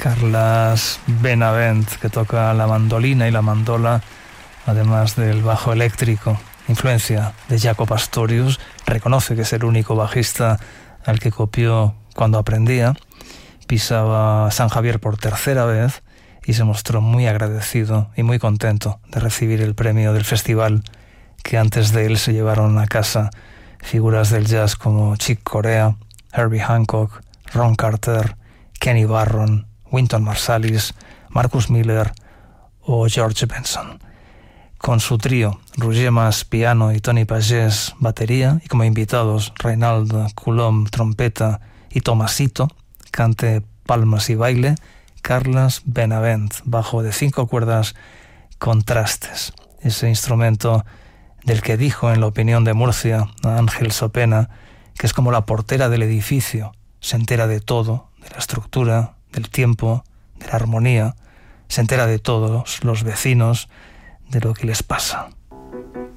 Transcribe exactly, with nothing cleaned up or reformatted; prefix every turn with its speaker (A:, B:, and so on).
A: Carlas Benavent, que toca la mandolina y la mandola, además del bajo eléctrico. Influencia de Jaco Pastorius, reconoce que es el único bajista al que copió cuando aprendía. Pisaba San Javier por tercera vez y se mostró muy agradecido y muy contento de recibir el premio del festival, que antes de él se llevaron a casa figuras del jazz como Chick Corea, Herbie Hancock, Ron Carter, Kenny Barron, Wynton Marsalis, Marcus Miller o George Benson. Con su trío, Roger Mas piano y Tony Pagés batería, y como invitados Reinaldo Coulomb trompeta y Tomasito cante, palmas y baile, Carlas Benavent bajo de cinco cuerdas con trastes, ese instrumento del que dijo en La Opinión de Murcia a Ángel Sopena que es como la portera del edificio, se entera de todo, de la estructura, del tiempo, de la armonía, se entera de todos los vecinos, de lo que les pasa.